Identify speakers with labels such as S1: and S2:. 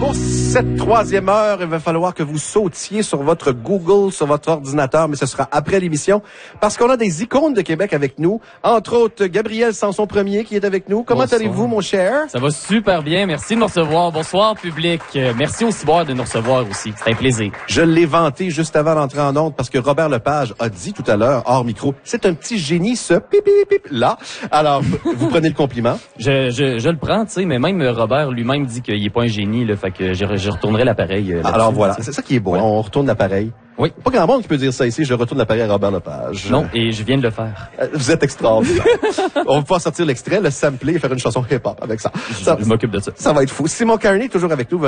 S1: Pour cette troisième heure, il va falloir que vous sautiez sur votre Google, sur votre ordinateur, mais ce sera après l'émission, parce qu'on a des icônes de Québec avec nous, entre autres Gabriel Sanson-Premier qui est avec nous. Comment allez-vous, mon cher?
S2: Ça va super bien, merci de nous recevoir. Bonsoir, public. Merci au Ciboire de nous recevoir aussi, c'est un plaisir.
S1: Je l'ai vanté juste avant d'entrer en onde, parce que Robert Lepage a dit tout à l'heure, hors micro, c'est un petit génie, ce pip là. Alors, vous prenez le compliment?
S2: Je le prends, tu sais, mais même Robert lui-même dit qu'il est pas un génie, là, fait que je retournerai l'appareil.
S1: Alors voilà, c'est ça qui est beau, ouais. On retourne l'appareil.
S2: Oui.
S1: Pas grand monde qui peut dire ça ici, je retourne l'appareil à Robert Lepage.
S2: Non, et je viens de le faire.
S1: Vous êtes extraordinaire. On va pouvoir sortir l'extrait, le sampler et faire une chanson hip-hop avec ça.
S2: Je m'occupe de ça.
S1: Ça va être fou. Simon Carney, toujours avec nous.